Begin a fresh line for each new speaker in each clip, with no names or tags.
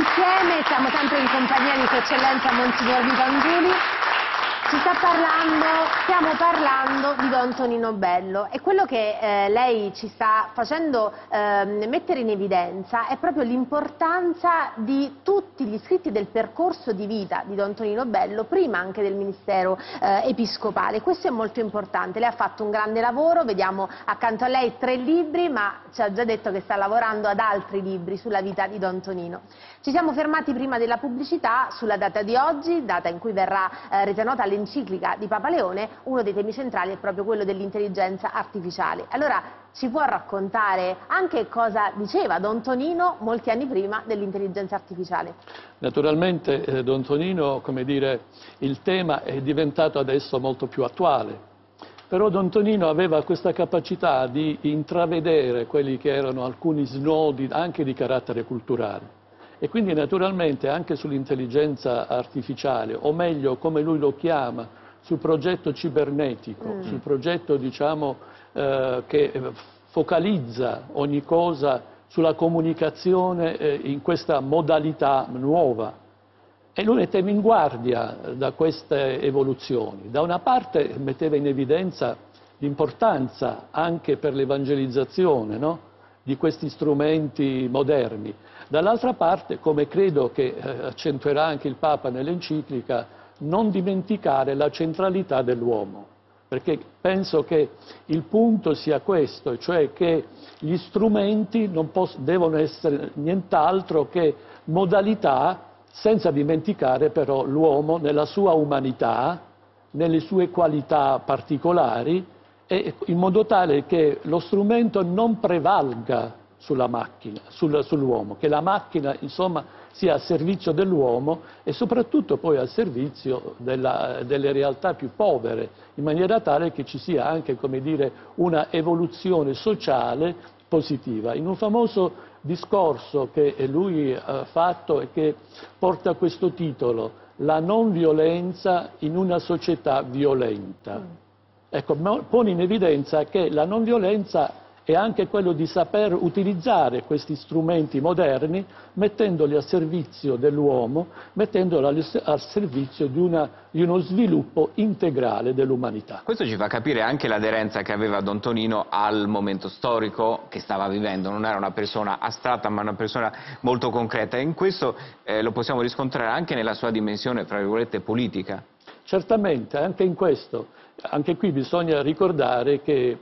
insieme, siamo sempre in compagnia di Sua Eccellenza Monsignor Vito Angiuli. Stiamo parlando di Don Tonino Bello, e quello che lei ci sta facendo mettere in evidenza è proprio l'importanza di tutti gli scritti del percorso di vita di Don Tonino Bello, prima anche del ministero episcopale. Questo è molto importante. Lei ha fatto un grande lavoro, vediamo accanto a lei 3 libri, ma ci ha già detto che sta lavorando ad altri libri sulla vita di Don Tonino. Ci siamo fermati prima della pubblicità sulla data di oggi, data in cui verrà resa nota l'enciclica di Papa Leone. Uno dei temi centrali è proprio quello dell'intelligenza artificiale. Allora, ci può raccontare anche cosa diceva Don Tonino molti anni prima dell'intelligenza artificiale?
Naturalmente Don Tonino, come dire, il tema è diventato adesso molto più attuale, però Don Tonino aveva questa capacità di intravedere quelli che erano alcuni snodi anche di carattere culturale. E quindi naturalmente anche sull'intelligenza artificiale, o meglio come lui lo chiama, sul progetto cibernetico, sul progetto diciamo che focalizza ogni cosa sulla comunicazione in questa modalità nuova. E lui metteva in guardia da queste evoluzioni. Da una parte metteva in evidenza l'importanza anche per l'evangelizzazione, no? Di questi strumenti moderni. Dall'altra parte, come credo che accentuerà anche il Papa nell'enciclica, non dimenticare la centralità dell'uomo, perché penso che il punto sia questo, cioè che gli strumenti devono essere nient'altro che modalità, senza dimenticare però l'uomo nella sua umanità, nelle sue qualità particolari, e in modo tale che lo strumento non prevalga sulla macchina, sull'uomo, che la macchina insomma sia a servizio dell'uomo e soprattutto poi al servizio delle realtà più povere, in maniera tale che ci sia anche, come dire, una evoluzione sociale positiva. In un famoso discorso che lui ha fatto e che porta questo titolo, La non violenza in una società violenta. Ecco, pone in evidenza che la non violenza è anche quello di saper utilizzare questi strumenti moderni, mettendoli a servizio dell'uomo, mettendoli al servizio di uno sviluppo integrale dell'umanità.
Questo ci fa capire anche l'aderenza che aveva Don Tonino al momento storico che stava vivendo. Non era una persona astratta, ma una persona molto concreta. E in questo lo possiamo riscontrare anche nella sua dimensione, fra virgolette, politica.
Certamente, anche in questo. Anche qui bisogna ricordare che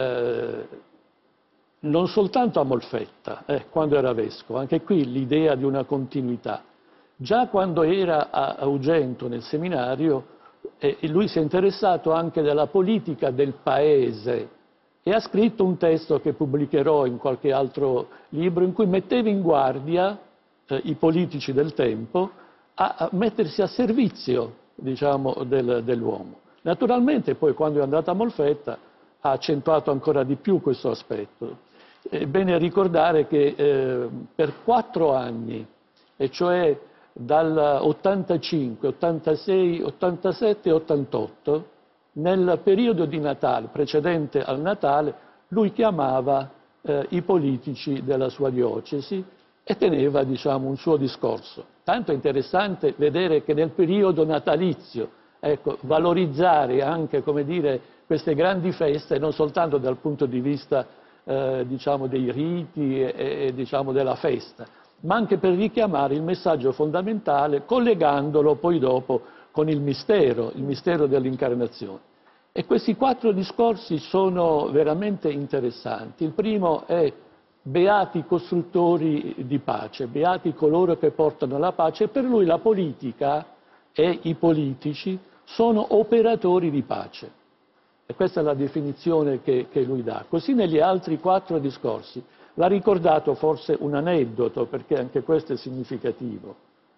non soltanto a Molfetta, quando era vescovo, anche qui l'idea di una continuità. Già quando era a Ugento, nel seminario, lui si è interessato anche della politica del paese e ha scritto un testo che pubblicherò in qualche altro libro, in cui metteva in guardia i politici del tempo a mettersi a servizio, diciamo, dell'uomo. Naturalmente poi quando è andata a Molfetta ha accentuato ancora di più questo aspetto. È bene ricordare che per 4 anni, e cioè dal 85, 86, 87 e 88, nel periodo di Natale, precedente al Natale, lui chiamava i politici della sua diocesi e teneva, diciamo, un suo discorso. Tanto è interessante vedere che nel periodo natalizio, ecco, valorizzare anche, come dire, queste grandi feste, non soltanto dal punto di vista diciamo, dei riti e diciamo, della festa, ma anche per richiamare il messaggio fondamentale, collegandolo poi dopo con il mistero dell'incarnazione. E questi 4 discorsi sono veramente interessanti. Il primo è: beati i costruttori di pace, beati coloro che portano la pace. Per lui la politica e i politici sono operatori di pace. E questa è la definizione che lui dà. Così negli altri 4 discorsi va ricordato forse un aneddoto, perché anche questo è significativo.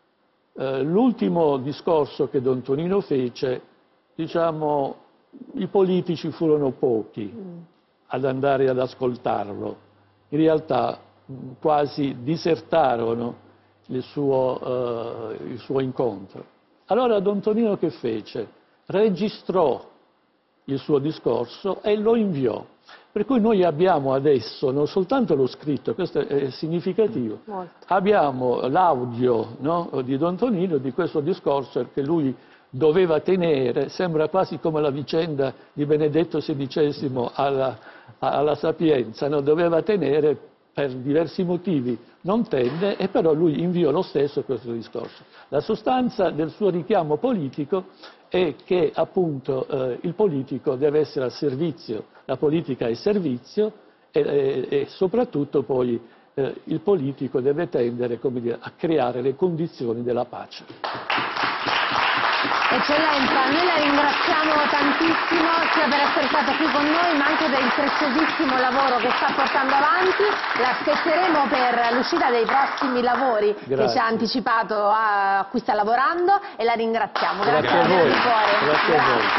L'ultimo discorso che Don Tonino fece, diciamo, i politici furono pochi ad andare ad ascoltarlo. In realtà quasi disertarono il suo incontro. Allora Don Tonino che fece? Registrò il suo discorso e lo inviò. Per cui noi abbiamo adesso non soltanto lo scritto, questo è significativo, abbiamo l'audio, no, di Don Tonino di questo discorso che lui doveva tenere, sembra quasi come la vicenda di Benedetto XVI alla Sapienza, no? Doveva tenere per diversi motivi, non tenne, e però lui inviò lo stesso questo discorso. La sostanza del suo richiamo politico è che appunto il politico deve essere al servizio, la politica è servizio e soprattutto poi il politico deve tendere, come dire, a creare le condizioni della pace.
Eccellenza, noi la ringraziamo tantissimo sia per essere stata qui con noi ma anche per il preziosissimo lavoro che sta portando avanti. L'aspetteremo per l'uscita dei prossimi lavori che ci ha anticipato a cui sta lavorando e la ringraziamo. Grazie a voi. Di cuore.
Grazie a voi.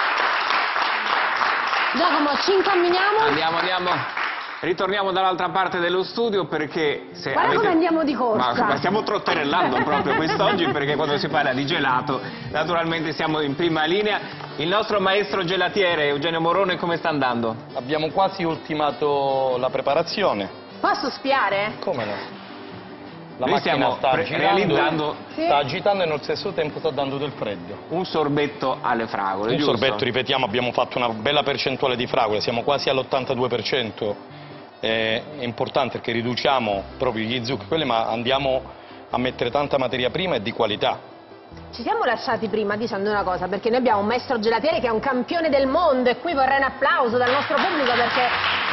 Giacomo, ci incamminiamo?
Andiamo. Ritorniamo dall'altra parte dello studio perché se
guarda come andiamo di corsa.
Ma stiamo trotterellando proprio quest'oggi perché quando si parla di gelato naturalmente siamo in prima linea. Il nostro maestro gelatiere Eugenio Morone come sta andando?
Abbiamo quasi ultimato la preparazione.
Posso spiare?
Come no? La
Noi
macchina sta
realizzando
sta agitando e nello stesso tempo sta dando del freddo.
un sorbetto alle fragole,
Un
giusto?
sorbetto, ripetiamo, abbiamo fatto una bella percentuale di fragole, siamo quasi all'82%. È importante perché riduciamo proprio gli zuccheri, ma andiamo a mettere tanta materia prima e di qualità.
Ci siamo lasciati prima dicendo una cosa, perché noi abbiamo un maestro gelatiere che è un campione del mondo e qui vorrei un applauso dal nostro pubblico perché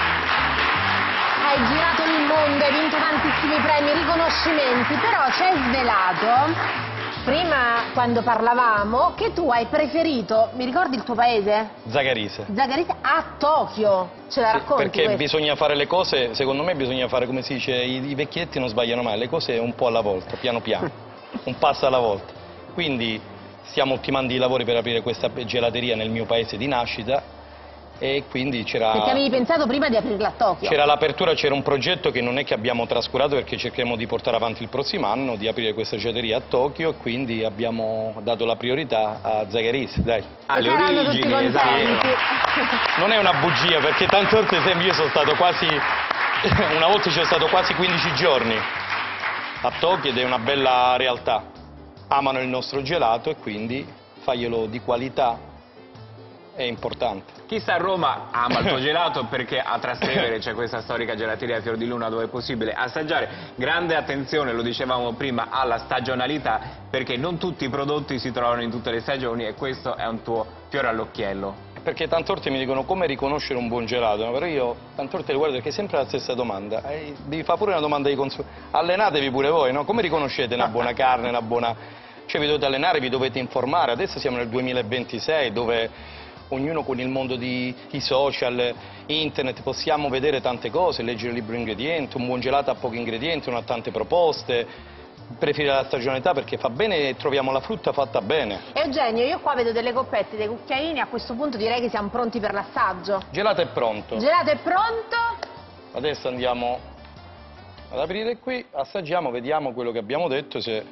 hai girato il mondo, hai vinto tantissimi premi, riconoscimenti, però ci hai svelato prima quando parlavamo che tu hai preferito, mi ricordi il tuo paese?
Zagarise.
Zagarise a Tokyo, ce la racconti?
Perché
questa?
bisogna fare le cose, secondo me bisogna fare come si dice, i vecchietti non sbagliano mai, le cose un po' alla volta, piano piano, un passo alla volta. Quindi stiamo ultimando i lavori per aprire questa gelateria nel mio paese di nascita e quindi c'era...
Perché avevi pensato prima di aprirla a Tokyo?
C'era l'apertura, c'era un progetto che non è che abbiamo trascurato perché cercheremo di portare avanti il prossimo anno, di aprire questa gelateria a Tokyo e quindi abbiamo dato la priorità a Zagarise, dai.
Alle
saranno tutti
origini,
contenti.
Non è una bugia perché tante volte, esempio, io sono stato quasi, una volta ci sono stato quasi 15 giorni a Tokyo ed è una bella realtà. Amano il nostro gelato e quindi farglielo di qualità è importante.
Chi sta a Roma ama il tuo gelato perché a Trastevere c'è questa storica gelateria Fior di Luna dove è possibile assaggiare. Grande attenzione, lo dicevamo prima, alla stagionalità perché non tutti i prodotti si trovano in tutte le stagioni e questo è un tuo fiore all'occhiello.
Perché tante volte mi dicono come riconoscere un buon gelato, però io tante volte le guardo perché è sempre la stessa domanda. Devi fare pure una domanda ai consumatori. Allenatevi pure voi, no? Come riconoscete una buona carne, una buona... Cioè vi dovete allenare, vi dovete informare. Adesso siamo nel 2026 dove ognuno con il mondo di social, internet, possiamo vedere tante cose, leggere libri ingredienti, un buon gelato ha pochi ingredienti, non ha tante proposte. Preferire la stagionalità perché fa bene e troviamo la frutta fatta bene.
Eugenio, io qua vedo delle coppette, dei cucchiaini, a questo punto direi che siamo pronti per l'assaggio.
Gelato è pronto.
Gelato è pronto.
Adesso andiamo ad aprire qui, assaggiamo, vediamo quello che abbiamo detto se...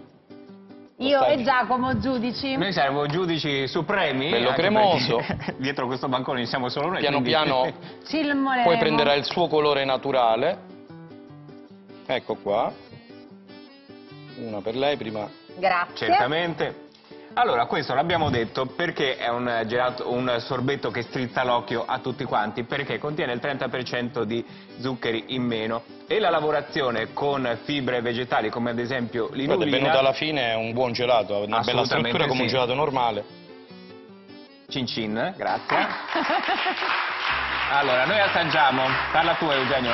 Io e Giacomo giudici.
Noi siamo giudici supremi.
Bello cremoso.
Dietro questo bancone siamo solo noi.
Piano
quindi...
piano poi prenderà il suo colore naturale. Ecco qua. Una per lei prima.
Grazie.
Certamente. Allora, questo l'abbiamo detto perché è un gelato, un sorbetto che strizza l'occhio a tutti quanti, perché contiene il 30% di zuccheri in meno e la lavorazione con fibre vegetali come ad esempio l'inulina.
Venuto alla fine è un buon gelato, una bella struttura come un gelato normale.
Cin cin, grazie. Allora, noi assaggiamo. Parla tu, Eugenio.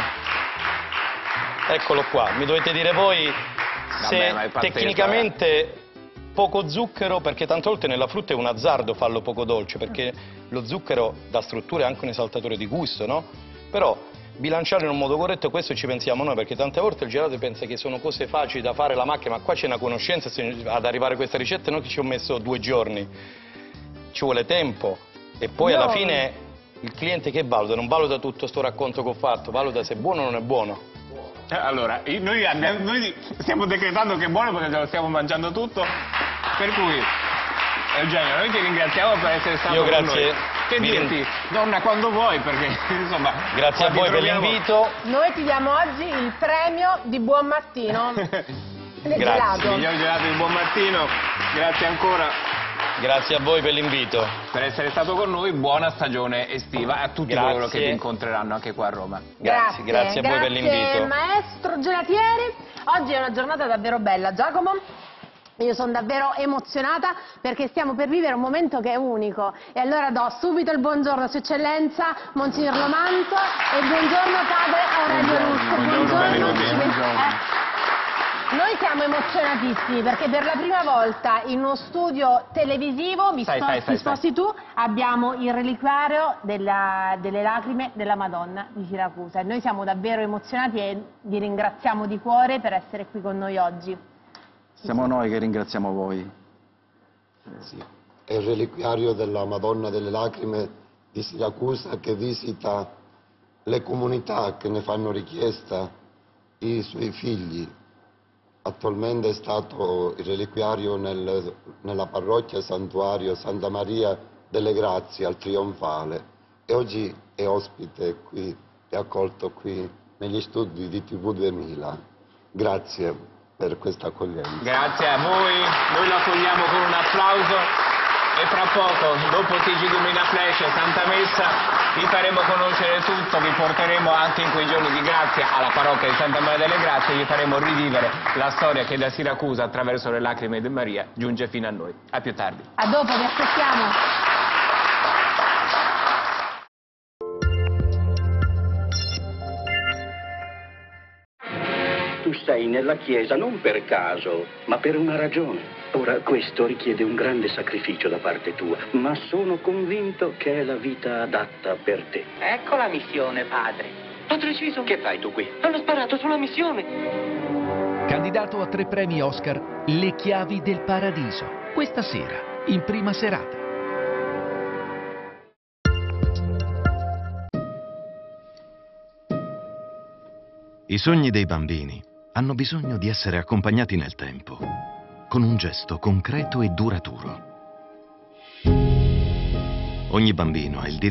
Eccolo qua, mi dovete dire voi se
Vabbè, ma è pazzesco,
tecnicamente poco zucchero, perché tante volte nella frutta è un azzardo farlo poco dolce, perché lo zucchero dà struttura è anche un esaltatore di gusto, no? Però bilanciare in un modo corretto, questo ci pensiamo noi, perché tante volte il gelato pensa che sono cose facili da fare la macchina, ma qua c'è una conoscenza ad arrivare a questa ricetta, noi che ci ho messo 2 giorni, ci vuole tempo e poi alla fine il cliente che valuta? Non valuta tutto sto racconto che ho fatto, valuta se è buono o non è buono.
Allora, noi stiamo decretando che è buono perché lo stiamo mangiando tutto, per cui Eugenio, noi ti ringraziamo per essere stato
Io
con noi.
grazie
Che dirti, donna, quando vuoi, perché insomma...
Grazie a voi per l'invito.
Noi ti diamo oggi il premio di buon mattino. Del gelato.
Miglior gelato di buon mattino, grazie ancora.
Grazie a voi per l'invito.
Per essere stato con noi, buona stagione estiva a tutti coloro che vi incontreranno anche qua a Roma.
Grazie a voi per l'invito.
Maestro gelatieri, oggi è una giornata davvero bella, Giacomo. Io sono davvero emozionata perché stiamo per vivere un momento che è unico e allora do subito il buongiorno a Sua Eccellenza Monsignor Lomanto e buongiorno Padre Aurelio Russo. Buongiorno. Noi siamo emozionatissimi perché per la prima volta in uno studio televisivo, mi sposti tu, abbiamo il reliquiario delle lacrime della Madonna di Siracusa e noi siamo davvero emozionati e vi ringraziamo di cuore per essere qui con noi oggi.
Siamo noi che ringraziamo voi.
Sì. È il reliquiario della Madonna delle Lacrime di Siracusa che visita le comunità che ne fanno richiesta, i suoi figli. Attualmente è stato il reliquiario nella parrocchia Santuario Santa Maria delle Grazie al Trionfale e oggi è ospite qui, è accolto qui negli studi di TV 2000. Grazie per questa accoglienza.
Grazie a voi, noi lo accogliamo con un applauso e fra poco, dopo TG 2000 Flash e Santa Messa, vi faremo conoscere tutto, vi porteremo anche in quei giorni di grazia alla parrocchia di Santa Maria delle Grazie e vi faremo rivivere la storia che da Siracusa attraverso le lacrime di Maria giunge fino a noi. A più tardi.
A dopo, vi aspettiamo.
Tu stai nella chiesa non per caso, ma per una ragione. Ora, questo richiede un grande sacrificio da parte tua, ma sono convinto che è la vita adatta per te.
Ecco la missione, padre.
Padre Ciso, che fai tu qui?
Hanno sparato sulla missione.
Candidato a 3 premi Oscar, Le chiavi del paradiso. Questa sera, in prima serata.
I sogni dei bambini hanno bisogno di essere accompagnati nel tempo, con un gesto concreto e duraturo. Ogni bambino ha il diritto